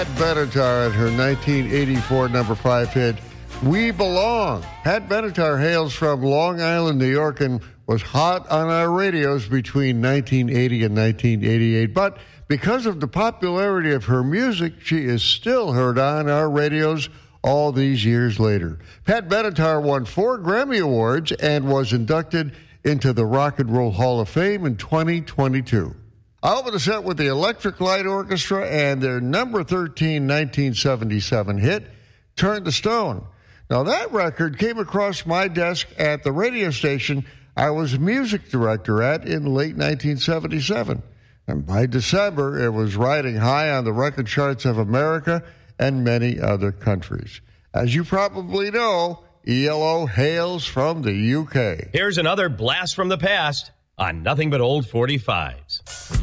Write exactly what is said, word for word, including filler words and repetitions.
Benatar and her nineteen eighty-four number five hit, We Belong. Pat Benatar hails from Long Island, New York, and was hot on our radios between nineteen eighty and nineteen eighty-eight. But because of the popularity of her music, she is still heard on our radios all these years later. Pat Benatar won four Grammy Awards and was inducted into the Rock and Roll Hall of Fame in twenty twenty-two. I opened the set with the Electric Light Orchestra and their number thirteen nineteen seventy-seven hit, Turn to Stone. Now, that record came across my desk at the radio station I was music director at in late nineteen seventy-seven. And by December, it was riding high on the record charts of America and many other countries. As you probably know, E L O hails from the U K. Here's another blast from the past on Nothing But Old forty-fives.